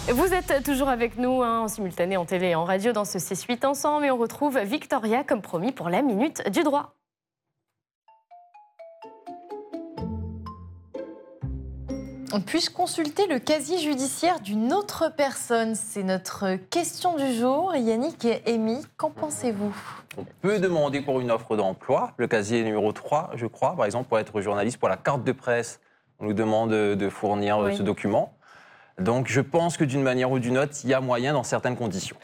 Vous êtes toujours avec nous en simultané en télé et en radio dans ce 6-8 ensemble et on retrouve Victoria comme promis pour la Minute du Droit. Puis-je consulter le casier judiciaire d'une autre personne? C'est notre question du jour. Yannick et Amy, qu'en pensez-vous? On peut demander pour une offre d'emploi, le casier numéro 3, je crois, par exemple, pour être journaliste, pour la carte de presse, on nous demande de fournir ce document. Donc je pense que d'une manière ou d'une autre, il y a moyen dans certaines conditions.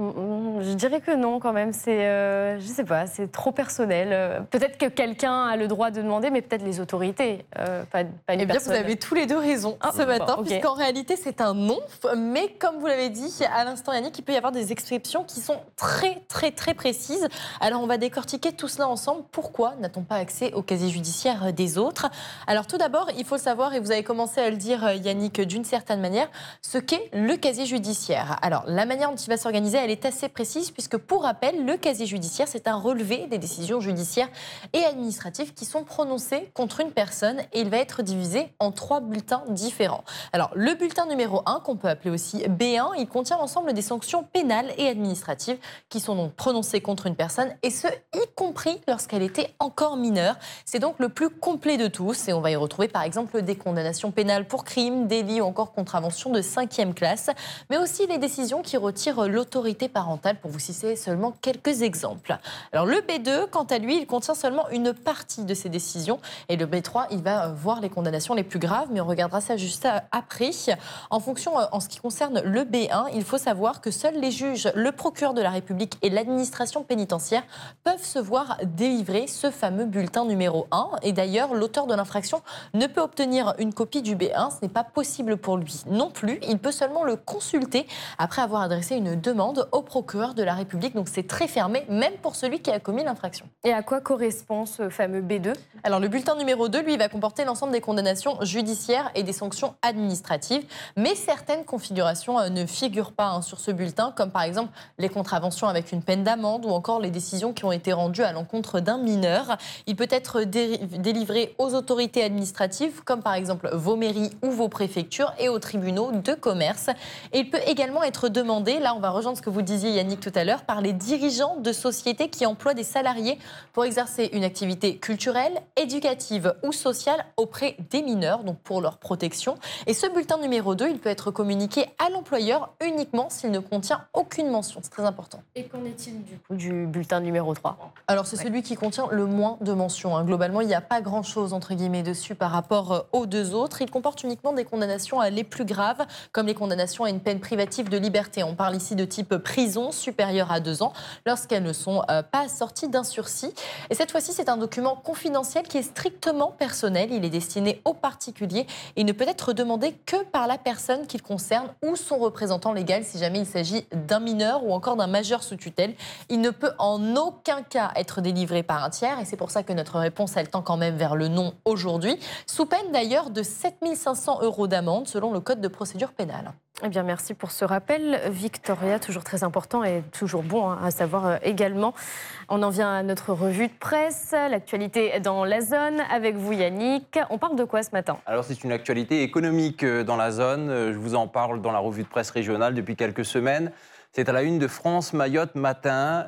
Je dirais que non quand même, je sais pas, c'est trop personnel. Peut-être que quelqu'un a le droit de demander, mais peut-être les autorités, pas une personne. Eh bien, vous avez tous les deux raison ce matin, puisqu'en réalité c'est un non, mais comme vous l'avez dit à l'instant Yannick, il peut y avoir des exceptions qui sont très précises. Alors on va décortiquer tout cela ensemble. Pourquoi n'a-t-on pas accès au casier judiciaire des autres? Alors tout d'abord, il faut le savoir, et vous avez commencé à le dire Yannick d'une certaine manière, ce qu'est le casier judiciaire. Alors la manière dont il va s'organiser, elle est assez précise puisque pour rappel, le casier judiciaire, c'est un relevé des décisions judiciaires et administratives qui sont prononcées contre une personne et il va être divisé en 3 bulletins différents. Alors le bulletin numéro 1, qu'on peut appeler aussi B1, il contient l'ensemble des sanctions pénales et administratives qui sont donc prononcées contre une personne et ce, y compris lorsqu'elle était encore mineure. C'est donc le plus complet de tous et on va y retrouver par exemple des condamnations pénales pour crimes, délits ou encore contraventions de 5e classe, mais aussi les décisions qui retirent l'autorité parentale, pour vous citer seulement quelques exemples. Alors le B2, quant à lui, il contient seulement une partie de ces décisions et le B3, il va voir les condamnations les plus graves, mais on regardera ça juste après. En fonction, en ce qui concerne le B1, il faut savoir que seuls les juges, le procureur de la République et l'administration pénitentiaire peuvent se voir délivrer ce fameux bulletin numéro 1 et d'ailleurs, l'auteur de l'infraction ne peut obtenir une copie du B1, ce n'est pas possible pour lui non plus, il peut seulement le consulter après avoir adressé une demande au procureur de la République. Donc c'est très fermé, même pour celui qui a commis l'infraction. Et à quoi correspond ce fameux B2 ? Alors le bulletin numéro 2, lui, va comporter l'ensemble des condamnations judiciaires et des sanctions administratives. Mais certaines configurations ne figurent pas sur ce bulletin, comme par exemple les contraventions avec une peine d'amende ou encore les décisions qui ont été rendues à l'encontre d'un mineur. Il peut être délivré aux autorités administratives, comme par exemple vos mairies ou vos préfectures et aux tribunaux de commerce. Et il peut également être demandé, là on va rejoindre ce que vous disiez Yannick tout à l'heure, par les dirigeants de sociétés qui emploient des salariés pour exercer une activité culturelle, éducative ou sociale auprès des mineurs, donc pour leur protection. Et ce bulletin numéro 2, il peut être communiqué à l'employeur uniquement s'il ne contient aucune mention. C'est très important. Et qu'en est-il du coup du bulletin numéro 3 ? Alors c'est celui qui contient le moins de mentions. Globalement, il n'y a pas grand-chose entre guillemets dessus par rapport aux deux autres. Il comporte uniquement des condamnations les plus graves, comme les condamnations à une peine privative de liberté. On parle ici de type prison supérieure à 2 ans lorsqu'elles ne sont pas assorties d'un sursis. Et cette fois-ci, c'est un document confidentiel qui est strictement personnel. Il est destiné aux particuliers et ne peut être demandé que par la personne qu'il concerne ou son représentant légal si jamais il s'agit d'un mineur ou encore d'un majeur sous tutelle. Il ne peut en aucun cas être délivré par un tiers et c'est pour ça que notre réponse, elle tend quand même vers le non aujourd'hui, sous peine d'ailleurs de 7 500 € d'amende selon le Code de procédure pénale. Eh bien, merci pour ce rappel, Victoria, toujours très important et toujours bon à savoir également. On en vient à notre revue de presse, l'actualité dans la zone, avec vous Yannick. On parle de quoi ce matin ? Alors c'est une actualité économique dans la zone, je vous en parle dans la revue de presse régionale depuis quelques semaines. C'est à la une de France Mayotte Matin,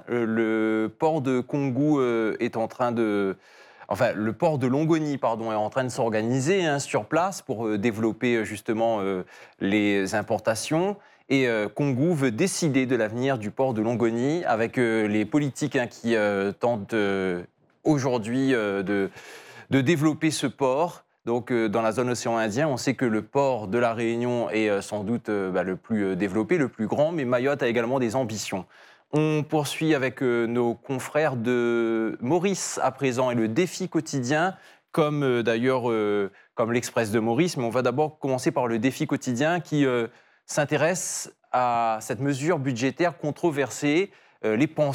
le port de Kongou est en train de... Enfin, le port de Longoni, est en train de s'organiser sur place pour développer justement les importations. Et Kongou veut décider de l'avenir du port de Longoni avec les politiques qui tentent aujourd'hui de développer ce port. Donc, dans la zone océan Indien, on sait que le port de la Réunion est sans doute le plus développé, le plus grand, mais Mayotte a également des ambitions. On poursuit avec nos confrères de Maurice à présent et le défi quotidien, comme d'ailleurs comme l'Express de Maurice. Mais on va d'abord commencer par le défi quotidien qui s'intéresse à cette mesure budgétaire controversée, les pensions.